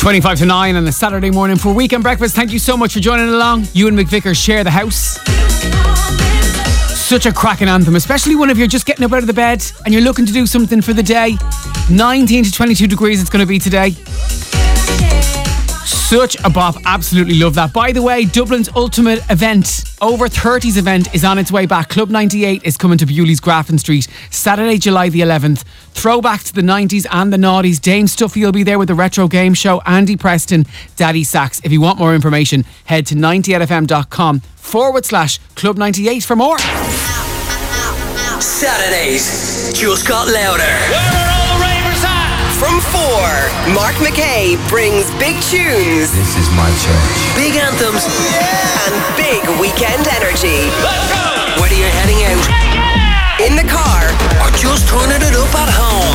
25 to 9 on a Saturday morning for Weekend Breakfast. Thank you so much for joining along. Ewan McVicker, Share the House. Such a cracking anthem, especially when if you're just getting up out of the bed and you're looking to do something for the day. 19 to 22 degrees it's going to be today. Such a bop, absolutely love that. By the way, Dublin's ultimate event, Over 30s event, is on its way back. Club 98 is coming to Bewley's Grafton Street Saturday, July the 11th. Throwback to the 90s and the noughties. Dame Stuffy will be there with the retro game show. Andy Preston, Daddy Sachs. If you want more information, head to 98fm.com/Club 98 for more. Saturdays just got louder. Where are all the ravers at? From 4, Mark McKay brings big tunes. This is my church. Big anthems. And big weekend energy. Let's go! Whether you're heading out, in the car, or just turning it up at home.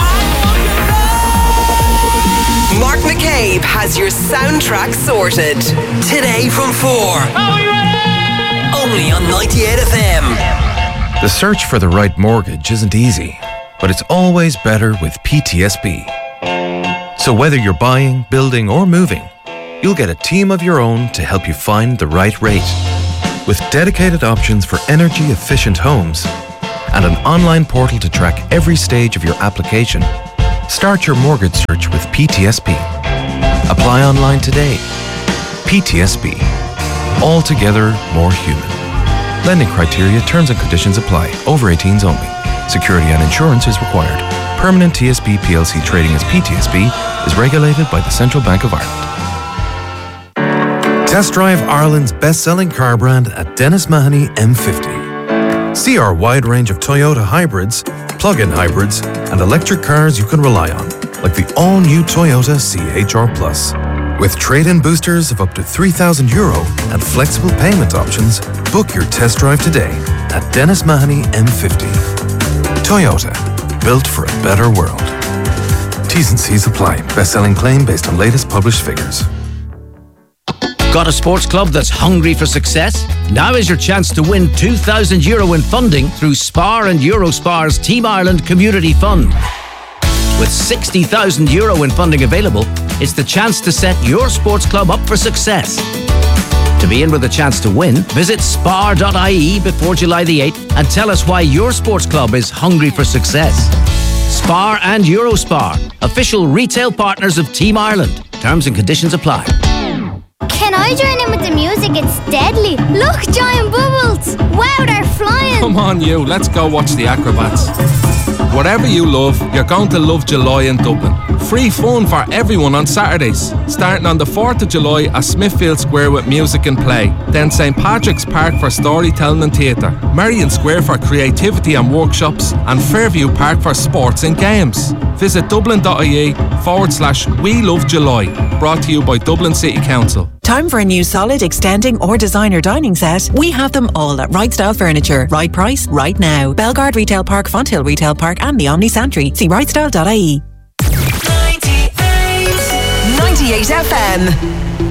Mark McCabe has your soundtrack sorted. Today from 4. Are we ready? Only on 98 FM. The search for the right mortgage isn't easy, but it's always better with PTSB. So whether you're buying, building, or moving, you'll get a team of your own to help you find the right rate. With dedicated options for energy-efficient homes and an online portal to track every stage of your application, start your mortgage search with PTSB. Apply online today. PTSB. Altogether more human. Lending criteria, terms and conditions apply. Over 18s only. Security and insurance is required. Permanent TSB PLC trading as PTSB is regulated by the Central Bank of Ireland. Test drive Ireland's best-selling car brand at Dennis Mahoney M50. See our wide range of Toyota hybrids, plug-in hybrids, and electric cars you can rely on, like the all-new Toyota CHR Plus. With trade-in boosters of up to €3,000 and flexible payment options, book your test drive today at Dennis Mahoney M50. Toyota, built for a better world. T's and C's apply. Best-selling claim based on latest published figures. Got a sports club that's hungry for success? Now is your chance to win €2,000 in funding through Spar and Eurospar's Team Ireland Community Fund. With €60,000 in funding available, it's the chance to set your sports club up for success. To be in with a chance to win, visit spar.ie before July the 8th and tell us why your sports club is hungry for success. Spar and Eurospar, official retail partners of Team Ireland. Terms and conditions apply. Can I join in with the music? It's deadly. Look, giant bubbles. Wow, they're flying. Come on, you. Let's go watch the acrobats. Whatever you love, you're going to love July in Dublin. Free fun for everyone on Saturdays. Starting on the 4th of July at Smithfield Square with music and play. Then St Patrick's Park for storytelling and theatre. Merrion Square for creativity and workshops. And Fairview Park for sports and games. Visit dublin.ie/We Love July. Brought to you by Dublin City Council. Time for a new solid, extending or designer dining set? We have them all at Right Style Furniture. Right price, right now. Belgard Retail Park, Fonthill Retail Park and the Omni Santry. See rightstyle.ie. 98 FM.